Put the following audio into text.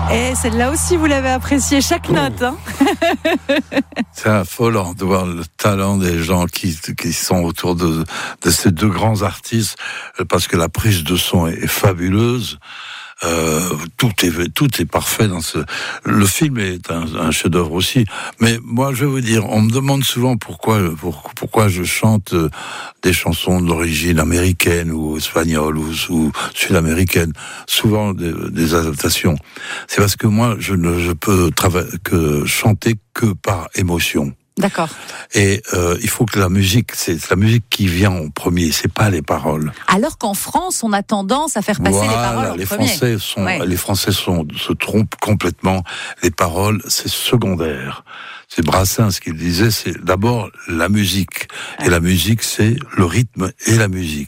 Et celle-là aussi, vous l'avez appréciée, chaque note. Hein. C'est affolant de voir le talent des gens qui sont autour de ces deux grands artistes, parce que la prise de son est fabuleuse. Tout est parfait dans le film est un chef-d'œuvre aussi. Mais moi, je vais vous dire, on me demande souvent pourquoi je chante des chansons d'origine américaine ou espagnole ou sud-américaine, souvent des adaptations. C'est parce que moi, je ne peux chanter que par émotion. D'accord. Et il faut que c'est la musique qui vient en premier, c'est pas les paroles. Alors qu'en France, on a tendance à faire passer les paroles en premier. Les Français se trompent complètement. Les paroles, c'est secondaire. C'est Brassens qui le disait, c'est d'abord la musique. Ouais. Et la musique, c'est le rythme et la musique.